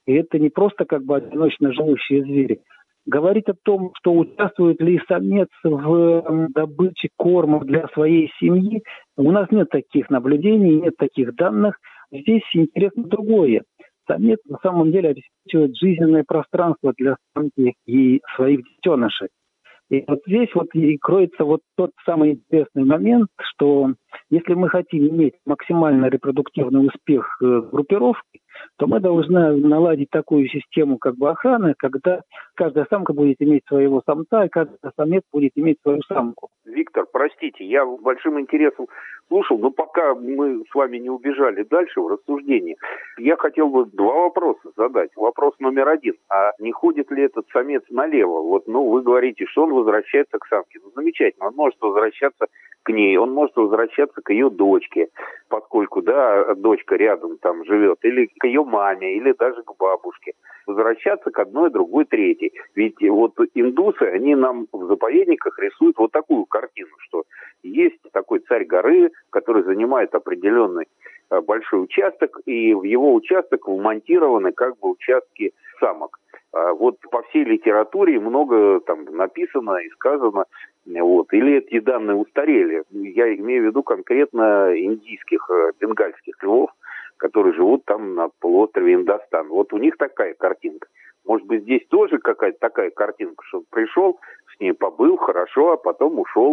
И это не просто как бы одиночно живущие звери. Говорить о том, что участвует ли самец в добыче корма для своей семьи, у нас нет таких наблюдений, нет таких данных. Здесь интересно другое. Самец на самом деле обеспечивает жизненное пространство для самки и своих детенышей. И вот здесь вот и кроется вот тот самый интересный момент, что если мы хотим иметь максимально репродуктивный успех группировки, то мы должны наладить такую систему как бы охраны, когда каждая самка будет иметь своего самца, и каждый самец будет иметь свою самку. Виктор, простите, я с большим интересом слушал, но пока мы с вами не убежали дальше в рассуждении, я хотел бы два вопроса задать. Вопрос номер один. А не ходит ли этот самец налево? Вот, вы говорите, что он возвращается к самке. Замечательно, он может возвращаться к ней, он может возвращаться к ее дочке, поскольку, дочка рядом там живет, или к ее маме, или даже к бабушке. Возвращаться к одной, другой, третьей. Ведь вот индусы, они нам в заповедниках рисуют вот такую картину, что есть такой царь горы, который занимает определенный большой участок, и в его участок вмонтированы как бы участки самок. Вот по всей литературе много там написано и сказано, или эти данные устарели. Я имею в виду конкретно индийских, бенгальских львов, которые живут там на полуострове Индостан. Вот у них такая картинка. Может быть, здесь тоже какая-то такая картинка, что пришел, с ней побыл, хорошо, а потом ушел.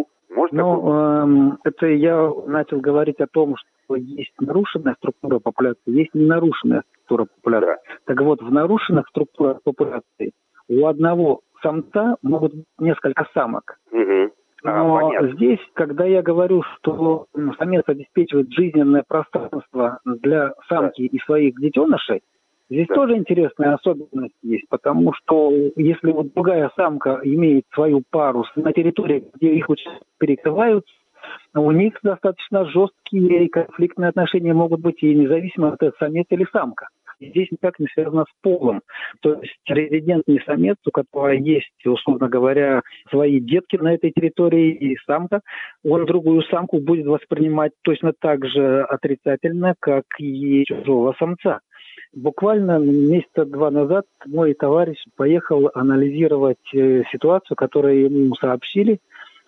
Это я начал говорить о том, что есть нарушенная структура популяции, есть ненарушенная структура популяции. Да. Так вот, в нарушенных структурах популяции у одного самца могут быть несколько самок. Угу. Но здесь, когда я говорю, что самец обеспечивает жизненное пространство для самки и своих детенышей, здесь тоже интересная особенность есть, потому что если вот другая самка имеет свою пару на территории, где их участки перекрываются, у них достаточно жесткие конфликтные отношения могут быть, и независимо от этого, самец или самка. Здесь никак не связано с полом. То есть резидентный самец, у которого есть, условно говоря, свои детки на этой территории, и самка, он другую самку будет воспринимать точно так же отрицательно, как и чужого самца. Буквально месяца 2 назад мой товарищ поехал анализировать ситуацию, которую ему сообщили.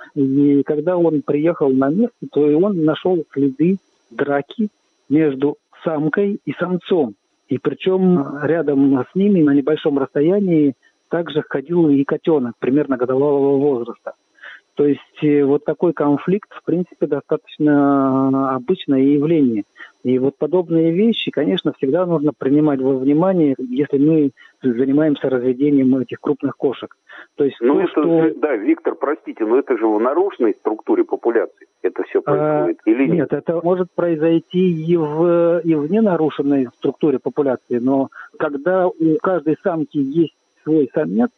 И когда он приехал на место, то и он нашел следы драки между самкой и самцом. И причем рядом с ними на небольшом расстоянии также ходил и котенок примерно годовалого возраста. То есть вот такой конфликт, в принципе, достаточно обычное явление. И вот подобные вещи, конечно, всегда нужно принимать во внимание, если мы занимаемся разведением этих крупных кошек. То есть Виктор, простите, но это же в нарушенной структуре популяции это все происходит или нет? Нет, это может произойти и в ненарушенной структуре популяции, но когда у каждой самки есть свой самец,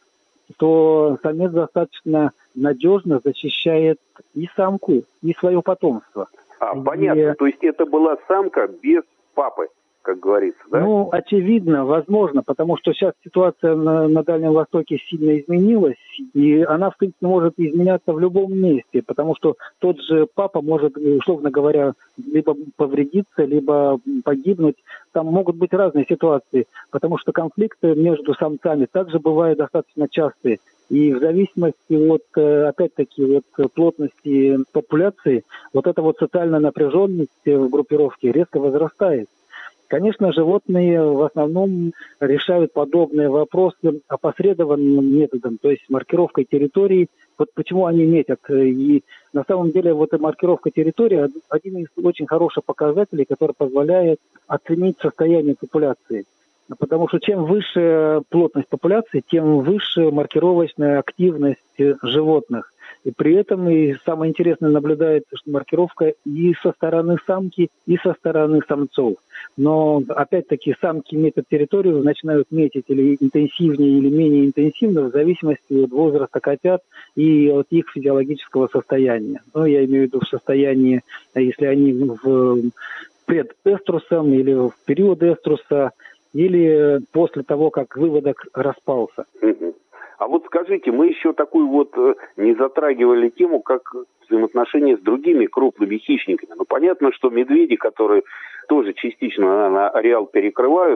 то самец достаточно надежно защищает и самку, и свое потомство. Понятно. То есть это была самка без папы, как говорится, да? Очевидно, возможно, потому что сейчас ситуация на Дальнем Востоке сильно изменилась, и она, в принципе, может изменяться в любом месте, потому что тот же папа может, условно говоря, либо повредиться, либо погибнуть. Там могут быть разные ситуации, потому что конфликты между самцами также бывают достаточно частые. И в зависимости от, опять-таки, от плотности популяции, вот эта вот социальная напряженность в группировке резко возрастает. Конечно, животные в основном решают подобные вопросы опосредованным методом, то есть маркировкой территории. Вот почему они метят. И на самом деле вот эта маркировка территории один из очень хороших показателей, который позволяет оценить состояние популяции. Потому что чем выше плотность популяции, тем выше маркировочная активность животных. И при этом и самое интересное наблюдается, что маркировка и со стороны самки, и со стороны самцов. Но опять-таки самки метят территорию, начинают метить или интенсивнее, или менее интенсивно, в зависимости от возраста котят и от их физиологического состояния. Я имею в виду в состоянии, если они в предэструсом или в период эструса, или после того, как выводок распался. А вот скажите, мы еще такую не затрагивали тему, как взаимоотношения с другими крупными хищниками. Понятно, что медведи, которые тоже частично ареал перекрывают,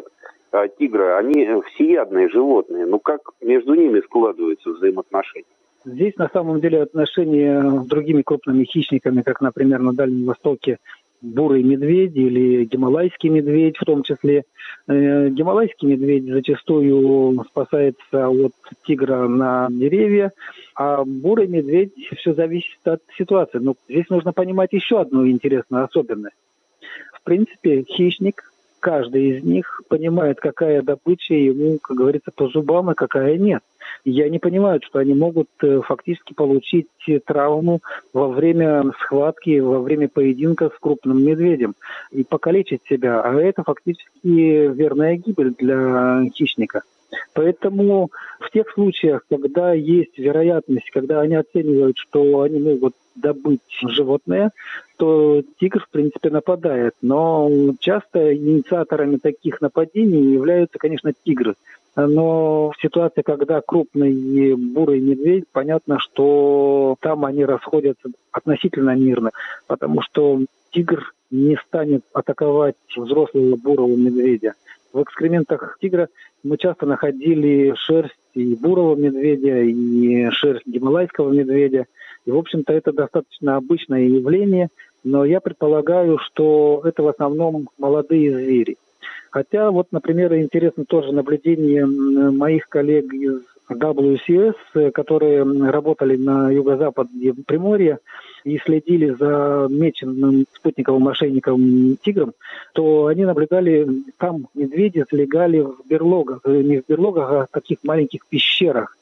тигра, они всеядные животные. Ну как между ними складываются взаимоотношения? Здесь на самом деле отношения с другими крупными хищниками, как, например, на Дальнем Востоке бурый медведь или гималайский медведь в том числе. Гималайский медведь зачастую спасается от тигра на деревья, а бурый медведь все зависит от ситуации. Но здесь нужно понимать еще одну интересную особенность. В принципе, хищник, каждый из них понимает, какая добыча ему, как говорится, по зубам, и какая нет. Я не понимаю, что они могут фактически получить травму во время схватки, во время поединка с крупным медведем и покалечить себя. А это фактически верная гибель для хищника. Поэтому в тех случаях, когда есть вероятность, когда они оценивают, что они могут добыть животное, то тигр, в принципе, нападает. Но часто инициаторами таких нападений являются, конечно, тигры. Но в ситуации, когда крупный бурый медведь, понятно, что там они расходятся относительно мирно, потому что тигр не станет атаковать взрослого бурого медведя. В экскрементах тигра мы часто находили шерсть и бурого медведя, и шерсть гималайского медведя. И, в общем-то, это достаточно обычное явление, но я предполагаю, что это в основном молодые звери. Хотя, вот, например, интересно тоже наблюдение моих коллег из WCS, которые работали на юго-западе Приморья и следили за меченным спутниковым мошенником тигром, то они наблюдали, там медведи залегали в берлогах, не в берлогах, а в таких маленьких пещерах.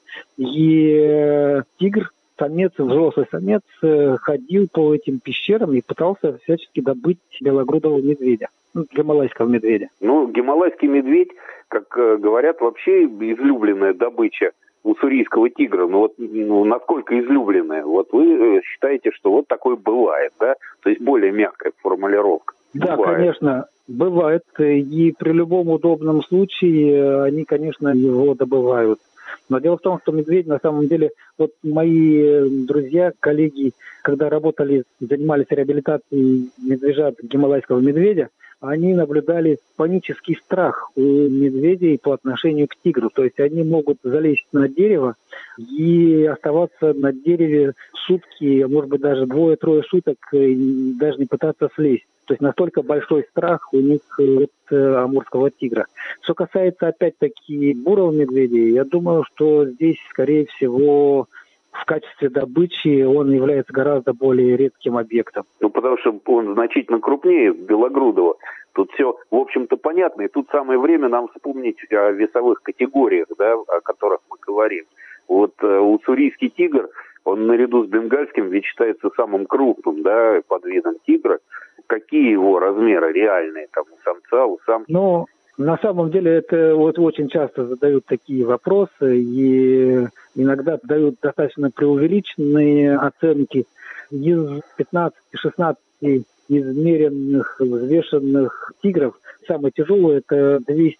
И тигр, взрослый самец, ходил по этим пещерам и пытался всячески добыть белогрудого медведя. Гималайского медведя. Ну, гималайский медведь, как говорят, вообще излюбленная добыча уссурийского тигра. Насколько излюбленная? Вот вы считаете, что вот такое бывает, да? То есть более мягкая формулировка. Да, бывает. Конечно, бывает. И при любом удобном случае они, конечно, его добывают. Но дело в том, что медведь, на самом деле, вот мои друзья, коллеги, когда занимались реабилитацией медвежат, гималайского медведя, они наблюдали панический страх у медведей по отношению к тигру. То есть они могут залезть на дерево и оставаться на дереве сутки, а может быть даже 2-3 суток, и даже не пытаться слезть. То есть настолько большой страх у них от амурского тигра. Что касается, опять-таки, бурого медведя, я думаю, что здесь, скорее всего, в качестве добычи он является гораздо более редким объектом. Потому что он значительно крупнее белогрудого. Тут все, в общем-то, понятно. И тут самое время нам вспомнить о весовых категориях, да, о которых мы говорим. Вот уссурийский тигр, он наряду с бенгальским ведь считается самым крупным, да, подвидом тигра. Какие его размеры реальные, там, у самца, у самки? На самом деле это вот очень часто задают такие вопросы и иногда дают достаточно преувеличенные оценки. Из 15-16 измеренных, взвешенных тигров самый тяжелый – это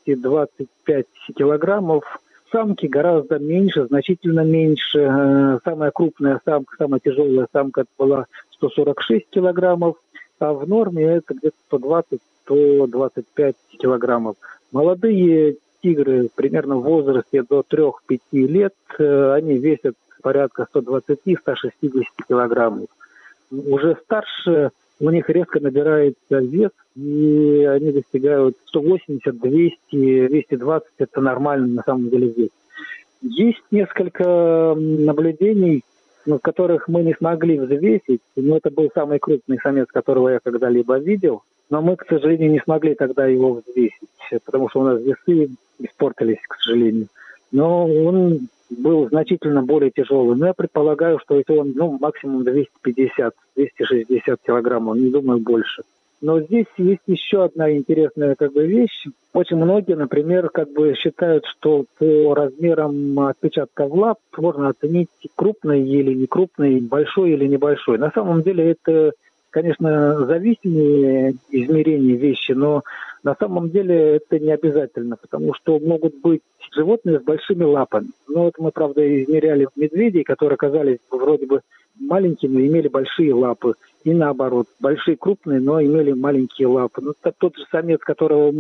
225 килограммов. Самки гораздо меньше, значительно меньше. Самая крупная самка, самая тяжелая самка была 146 килограммов, а в норме это где-то 120-125 килограммов. Молодые тигры примерно в возрасте до 3-5 лет, они весят порядка 120-160 килограммов. Уже старше у них резко набирается вес, и они достигают 180, 200, 220, это нормальный на самом деле вес. Есть несколько наблюдений, которых мы не смогли взвесить, но это был самый крупный самец, которого я когда-либо видел, но мы, к сожалению, не смогли тогда его взвесить, потому что у нас весы испортились, к сожалению. Но он был значительно более тяжелый. Но я предполагаю, что это он, максимум 250-260 килограммов, не думаю, больше. Но здесь есть еще одна интересная вещь. Очень многие, например, считают, что по размерам отпечатков лап можно оценить, крупный или не крупный, большой или небольшой. На самом деле это, конечно, зависимые измерения вещи, но на самом деле это не обязательно, потому что могут быть животные с большими лапами. Вот мы, правда, измеряли медведей, которые оказались вроде бы маленькими, имели большие лапы. И наоборот, большие, крупные, но имели маленькие лапы. Тот же самец, которого мы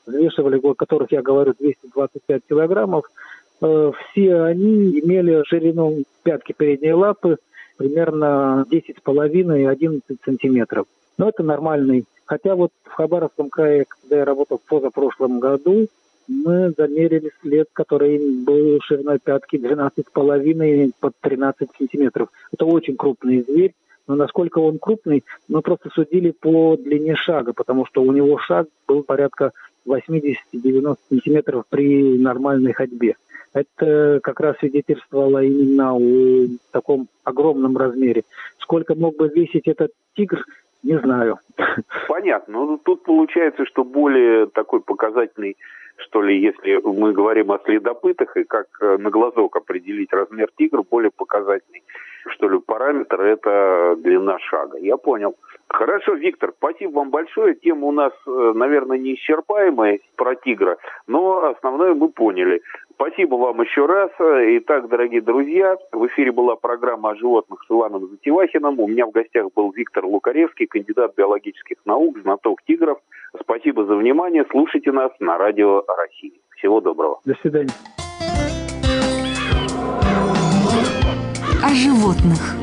взвешивали, о которых я говорю, 225 килограммов, все они имели ширину пятки передней лапы примерно 10,5 и 11 сантиметров. Но это нормальный. Хотя вот в Хабаровском крае, когда я работал в позапрошлом году, мы замерили след, который был шириной пятки 12,5 под 13 сантиметров. Это очень крупный зверь. Но насколько он крупный, мы просто судили по длине шага, потому что у него шаг был порядка 80-90 сантиметров при нормальной ходьбе. Это как раз свидетельствовало именно о таком огромном размере. Сколько мог бы весить этот тигр, не знаю. Понятно. Ну, тут получается, что более такой показательный, что ли, если мы говорим о следопытах, и как на глазок определить размер тигра, более показательный, что ли, параметр – это длина шага. Я понял. Хорошо, Виктор, спасибо вам большое. Тема у нас, наверное, неисчерпаемая про тигра, но основное мы поняли. Спасибо вам еще раз. Итак, дорогие друзья, в эфире была программа о животных с Иваном Затевахиным. У меня в гостях был Виктор Лукаревский, кандидат биологических наук, знаток тигров. Спасибо за внимание. Слушайте нас на Радио России. Всего доброго. До свидания. О животных.